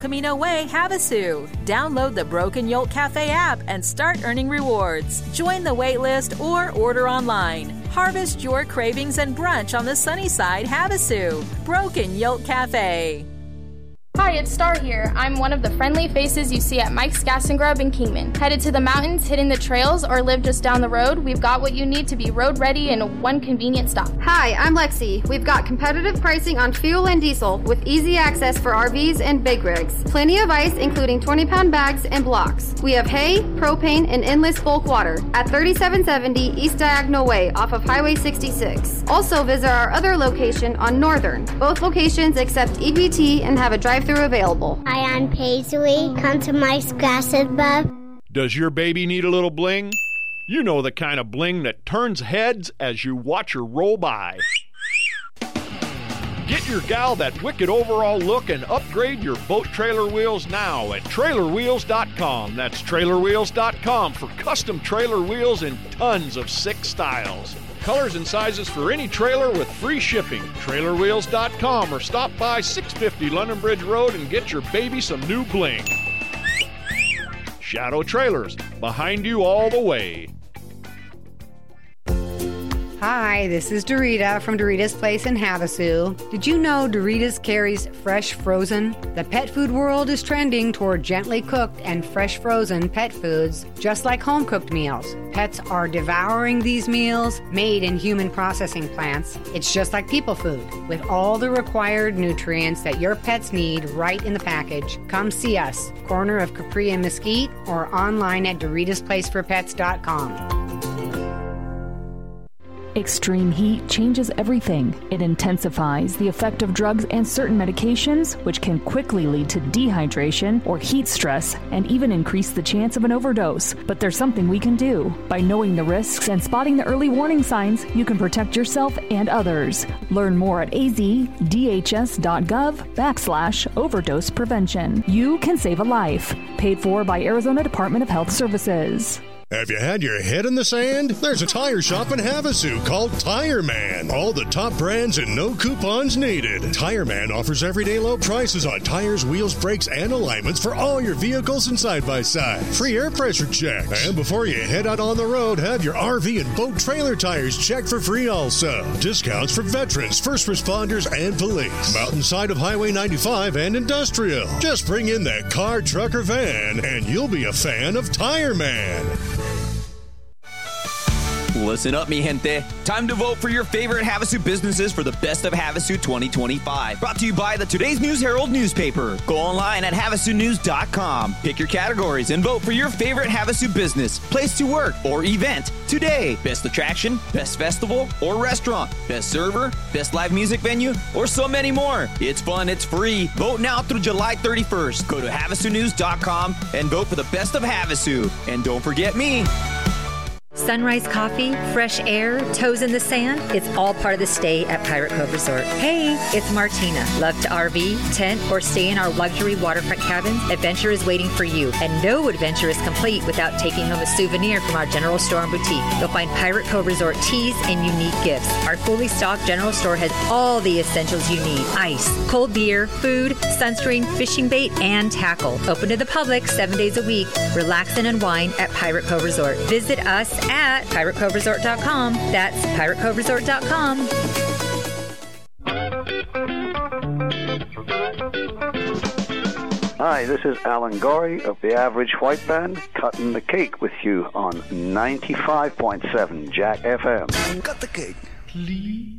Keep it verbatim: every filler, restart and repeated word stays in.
welcoming away Havasu. Download the Broken Yolt Cafe app and start earning rewards. Join the waitlist or order online. Harvest your cravings and brunch on the sunny side Havasu. Broken Yolt Cafe. Hi, it's Star here. I'm one of the friendly faces you see at Mike's Gas and Grub in Kingman. Headed to the mountains, hitting the trails, or live just down the road, we've got what you need to be road ready in one convenient stop. Hi, I'm Lexi. We've got competitive pricing on fuel and diesel with easy access for R Vs and big rigs. Plenty of ice, including twenty-pound bags and blocks. We have hay, propane, and endless bulk water at thirty-seven seventy East Diagonal Way off of Highway sixty-six. Also visit our other location on Northern. Both locations accept E B T and have a drive-thru available. Hi, I'm Paisley. Come to Mike's Grass and Grub. Does your baby need a little bling? You know the kind of bling that turns heads as you watch her roll by. Get your gal that wicked overall look and upgrade your boat trailer wheels now at trailer wheels dot com. That's trailer wheels dot com for custom trailer wheels in tons of sick styles. Colors and sizes for any trailer with free shipping. trailer wheels dot com or stop by six fifty London Bridge Road and get your baby some new bling. Shadow Trailers, behind you all the way. Hi, this is Dorita from Dorita's Place in Havasu. Did you know Dorita's carries fresh frozen? The pet food world is trending toward gently cooked and fresh frozen pet foods, just like home-cooked meals. Pets are devouring these meals made in human processing plants. It's just like people food, with all the required nutrients that your pets need right in the package. Come see us, corner of Capri and Mesquite, or online at Doritas Place for Pets dot com. Extreme heat changes everything. It intensifies the effect of drugs and certain medications, which can quickly lead to dehydration or heat stress and even increase the chance of an overdose. But there's something we can do. By knowing the risks and spotting the early warning signs, you can protect yourself and others. Learn more at azdhs.gov backslash overdose prevention. You can save a life. Paid for by Arizona Department of Health Services. Have you had your head in the sand? There's a tire shop in Havasu called Tire Man. All the top brands and no coupons needed. Tire Man offers everyday low prices on tires, wheels, brakes, and alignments for all your vehicles and side-by-sides. Free air pressure checks. And before you head out on the road, have your R V and boat trailer tires checked for free also. Discounts for veterans, first responders, and police. Mountainside of Highway ninety-five and Industrial. Just bring in that car, truck, or van, and you'll be a fan of Tire Man. Listen up, mi gente. Time to vote for your favorite Havasu businesses for the Best of Havasu twenty twenty-five. Brought to you by the Today's News Herald newspaper. Go online at havasu news dot com. Pick your categories and vote for your favorite Havasu business, place to work, or event today. Best attraction, best festival, or restaurant, best server, best live music venue, or so many more. It's fun, it's free. Vote now through July thirty-first. Go to havasu news dot com and vote for the Best of Havasu. And don't forget me. Sunrise coffee, fresh air, toes in the sand, it's all part of the stay at Pirate Cove Resort. Hey, it's Martina. Love to R V, tent, or stay in our luxury waterfront cabins? Adventure is waiting for you, and no adventure is complete without taking home a souvenir from our general store and boutique. You'll find Pirate Cove Resort teas and unique gifts. Our fully stocked general store has all the essentials you need. Ice, cold beer, food, sunscreen, fishing bait, and tackle. Open to the public seven days a week. Relax and unwind at Pirate Cove Resort. Visit us at pirate cove resort dot com. That's pirate cove resort dot com. Hi, this is Alan Gorey of the Average White Band, cutting the cake with you on ninety-five point seven Jack F M. Cut the cake, please.